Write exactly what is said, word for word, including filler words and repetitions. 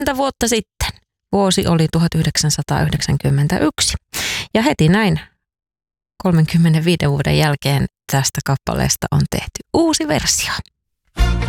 vuotta sitten. Vuosi oli tuhatyhdeksänsataayhdeksänkymmentäyksi. Ja heti näin kolmenkymmenenviiden vuoden jälkeen tästä kappaleesta on tehty uusi versio.